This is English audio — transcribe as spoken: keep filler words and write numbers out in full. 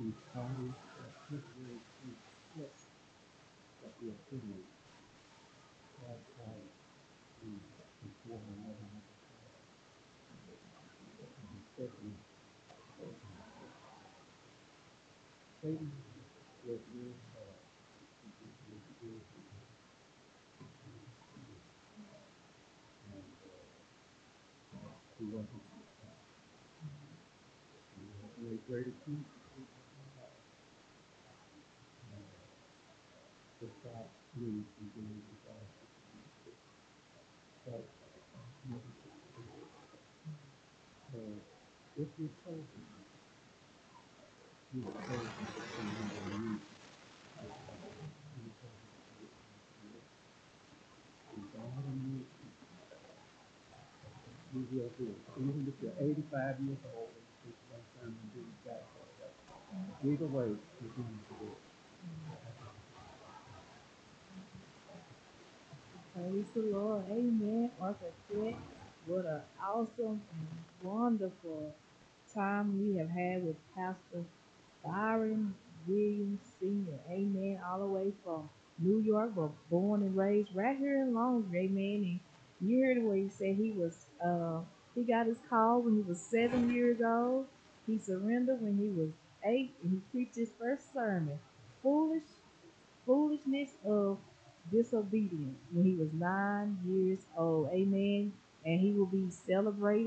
Praise the Lord. Amen. Architect. What an awesome and wonderful time we have had with Pastor Byron Williams Senior Amen. All the way from New York, but born and raised right here in Longview. Amen. And you heard where he said he was uh he got his call when he was seven years old. He surrendered when he was eight and he preached his first sermon. Foolish foolishness of disobedience when he was nine years old. Amen. And he will be celebrated